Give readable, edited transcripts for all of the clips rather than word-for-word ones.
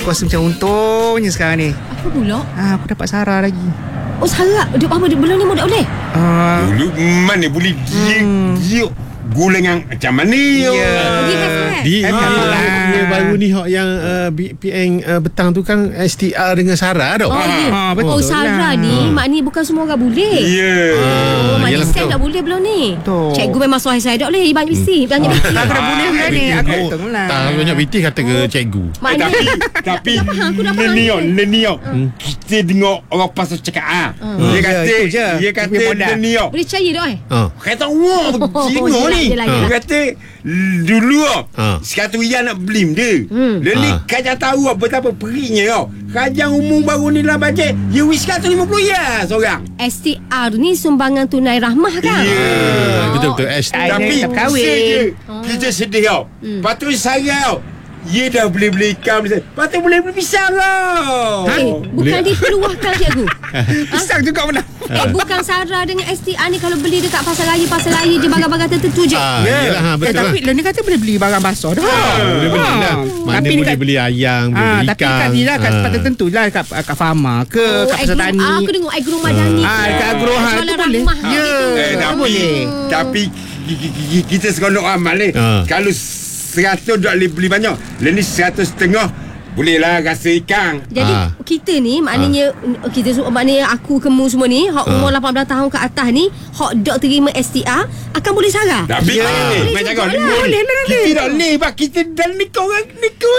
Aku rasa macam untungnya sekarang ni. Apa pula? Aku dapat Sarah lagi. Oh Sarah, dia apa dia belum ni mau tak boleh? Dulu mana boleh dia gula yang macam mana yo. Dia Dia baru ni hok yang PN petang tu kan STR dengan Sarah tau. Betul Sarah lah. ni maknanya bukan semua orang boleh. Ya. Maknanya saya tak boleh belum ni. Betul. Cikgu memang suai saya tak boleh banyak mesti. Banyak mesti. Tak kena boleh kan ni. Aku hitung lah. Tak banyak BT kata ke cikgu. Maknanya Tapi Aku dah faham, aku dah faham Lenio kita dengar orang pasal cakap Dia kata itu je. Dia kata Dia modal. Lenio boleh percaya tak kata wah tengok ni yelah. Dia kata dulu sekarang Ria nak beli dia Leli kajang tahu betapa periknya kajang umum baru ni lah bajet dia wis RM150 seorang. STR ni sumbangan tunai rahmah kan? Betul-betul STR. Tapi tak kahwin. kita sedih lepas tu saya dia dah boleh ikan lepas tu boleh beli pisang Bukan dipeluahkan cikgu. Pisang juga mana? Bukan Sarah dengan STR ni kalau beli dekat pasar raya je barang-barang tertentu je. Yelah, betul Tapi lah. ni kata boleh beli barang basah dah. Boleh beli lah. Mana Tapi boleh dekat- beli ayam, boleh beli tapi ikan. kat ni lah kat tempat tertentu lah kat farma ke kat pasar tani. Aku dengar Agro Madani. Dekat Agro Jualan tu boleh. rahmah Ya. gitu. Boleh. Tapi kita seronok amal ni kalau 100 tak boleh beli banyak lain ni 100.5 bolehlah rasa ikan. Jadi kita ni maknanya maknanya aku kamu semua ni hak umur 18 tahun ke atas ni hak dok terima STR akan boleh Sarah. Tapi boleh macam kau juga lah. Boleh. kita tak boleh bak kita dah nikah orang nikah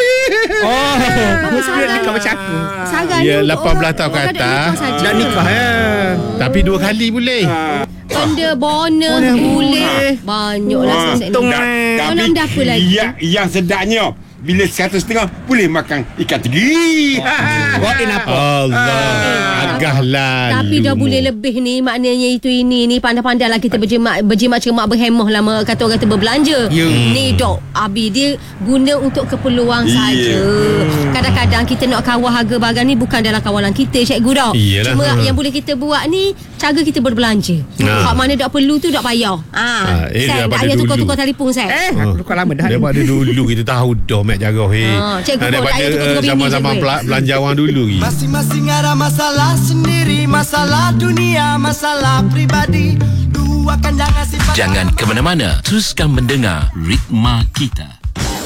Bapa Sarah Nikah macam aku. Sarah Ya, ni 18 tahun ke atas. Dah nikah ya. Tapi 2 kali boleh. Benda bonus boleh. Banyaklah sesek Untung ni. Tapi Mana ada apa lagi? yang sedapnya bila 100.5 boleh makan ikan teri. Allah, agahlah. Tapi dah boleh lebih ni maknanya itu ini ni pandai-pandai lah kita berjimat cermat berhemah lah kata orang kata berbelanja. Ni dok Abi dia guna untuk keperluan saja. Kadang-kadang kita nak kawal harga barang ni bukan dalam kawalan kita cikgu dok. Iyalah. Cuma yang boleh kita buat ni cara kita berbelanja. Hak mana dok perlu tu dok payah. Saya daripada ayah dulu. tukar-tukar telefon saya. Aku tukar lama dah. Daripada dulu kita tahu dah Mek Jarah cikgu pun daripada tak payah tukar-tukar bini, zaman-zaman cikgu. belanja awang dulu lagi. Masing-masing ada masalah sendiri, masalah dunia, masalah pribadi. Luahkan jangan simpan. Jangan ke mana-mana, teruskan mendengar Ritma Kita.